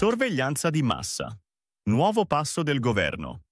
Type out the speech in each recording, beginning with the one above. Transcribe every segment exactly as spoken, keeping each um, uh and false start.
Sorveglianza di massa. Nuovo passo del governo.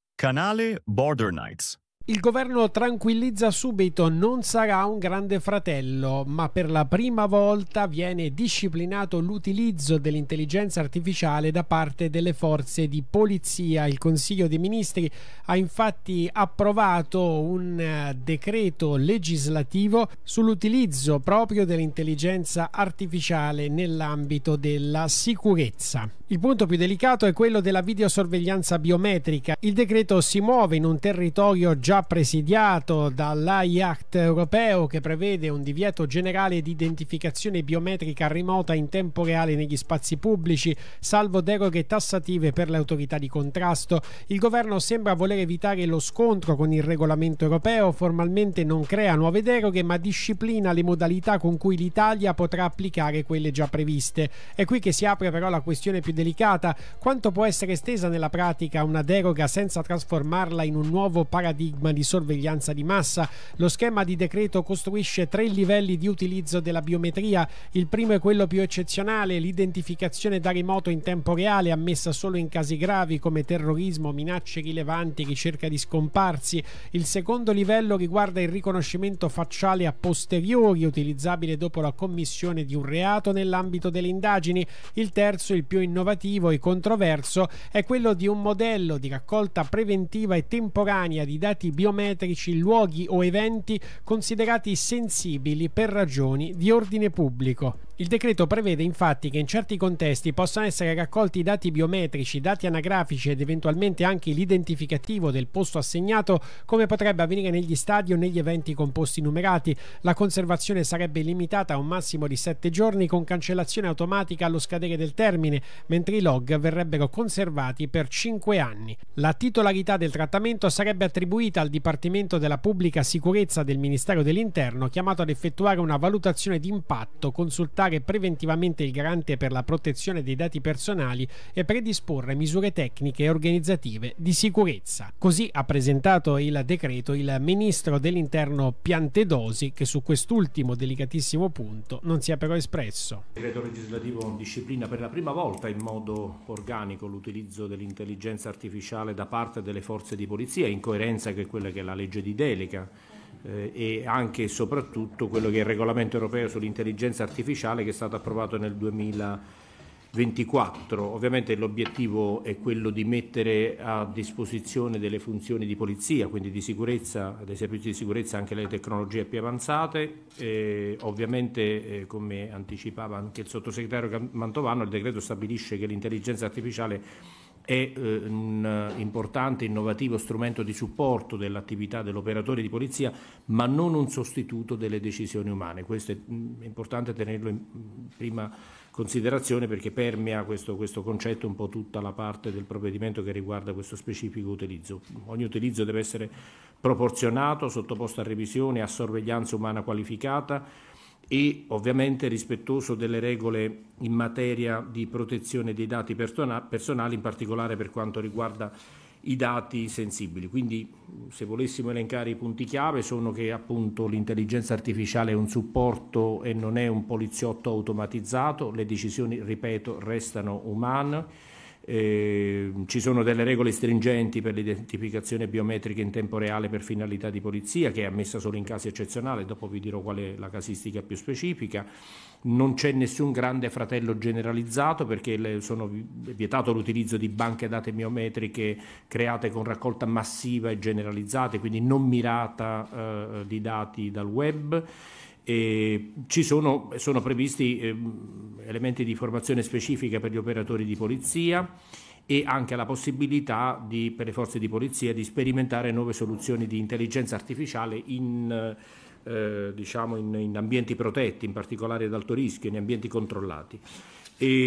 Canale Border Knights. Il governo tranquillizza subito, non sarà un grande fratello, ma per la prima volta viene disciplinato l'utilizzo dell'intelligenza artificiale da parte delle forze di polizia. Il Consiglio dei Ministri ha infatti approvato un decreto legislativo sull'utilizzo proprio dell'intelligenza artificiale nell'ambito della sicurezza. Il punto più delicato è quello della videosorveglianza biometrica. Il decreto si muove in un territorio già presidiato dall'A I Act europeo, che prevede un divieto generale di identificazione biometrica remota in tempo reale negli spazi pubblici, salvo deroghe tassative per le autorità di contrasto. Il governo sembra voler evitare lo scontro con il regolamento europeo. Formalmente non crea nuove deroghe, ma disciplina le modalità con cui l'Italia potrà applicare quelle già previste. È qui che si apre però la questione più delicata: quanto può essere estesa nella pratica una deroga senza trasformarla in un nuovo paradigma di sorveglianza di massa? Lo schema di decreto costruisce tre livelli di utilizzo della biometria. Il primo è quello più eccezionale, l'identificazione da remoto in tempo reale, ammessa solo in casi gravi come terrorismo, minacce rilevanti, ricerca di scomparsi. Il secondo livello riguarda il riconoscimento facciale a posteriori, utilizzabile dopo la commissione di un reato nell'ambito delle indagini. Il terzo, il più innovativo e controverso, è quello di un modello di raccolta preventiva e temporanea di dati biometrici in luoghi o eventi considerati sensibili per ragioni di ordine pubblico. Il decreto prevede infatti che in certi contesti possano essere raccolti dati biometrici, dati anagrafici ed eventualmente anche l'identificativo del posto assegnato, come potrebbe avvenire negli stadi o negli eventi con posti numerati. La conservazione sarebbe limitata a un massimo di sette giorni con cancellazione automatica allo scadere del termine, mentre i log verrebbero conservati per cinque anni. La titolarità del trattamento sarebbe attribuita al Dipartimento della Pubblica Sicurezza del Ministero dell'Interno, chiamato ad effettuare una valutazione di impatto, consultare preventivamente il garante per la protezione dei dati personali e predisporre misure tecniche e organizzative di sicurezza. Così ha presentato il decreto il ministro dell'Interno Piantedosi, che su quest'ultimo delicatissimo punto non si è però espresso. Il decreto legislativo disciplina per la prima volta in modo organico l'utilizzo dell'intelligenza artificiale da parte delle forze di polizia, in coerenza con quella che è la legge di delega eh, e anche e soprattutto quello che è il regolamento europeo sull'intelligenza artificiale, che è stato approvato nel duemilaventiquattro. Ovviamente l'obiettivo è quello di mettere a disposizione delle funzioni di polizia, quindi di sicurezza, dei servizi di sicurezza, anche le tecnologie più avanzate. E ovviamente, eh, come anticipava anche il sottosegretario Mantovano, il decreto stabilisce che l'intelligenza artificiale è eh, un importante, innovativo strumento di supporto dell'attività dell'operatore di polizia, ma non un sostituto delle decisioni umane. Questo è, mh, è importante tenerlo in prima considerazione, perché permea questo, questo concetto un po' tutta la parte del provvedimento che riguarda questo specifico utilizzo. Ogni utilizzo deve essere proporzionato, sottoposto a revisione, a sorveglianza umana qualificata e ovviamente rispettoso delle regole in materia di protezione dei dati personali, in particolare per quanto riguarda i dati sensibili. Quindi, se volessimo elencare i punti chiave, sono che appunto l'intelligenza artificiale è un supporto e non è un poliziotto automatizzato, le decisioni, ripeto, restano umane. Eh, ci sono delle regole stringenti per l'identificazione biometrica in tempo reale per finalità di polizia, che è ammessa solo in casi eccezionali, dopo vi dirò qual è la casistica più specifica. Non c'è nessun grande fratello generalizzato, perché le sono vietato l'utilizzo di banche dati biometriche create con raccolta massiva e generalizzate, quindi non mirata eh, di dati dal web. E ci sono, sono previsti eh, elementi di formazione specifica per gli operatori di polizia e anche la possibilità di, per le forze di polizia, di sperimentare nuove soluzioni di intelligenza artificiale in, eh, diciamo in, in ambienti protetti, in particolare ad alto rischio, in ambienti controllati. E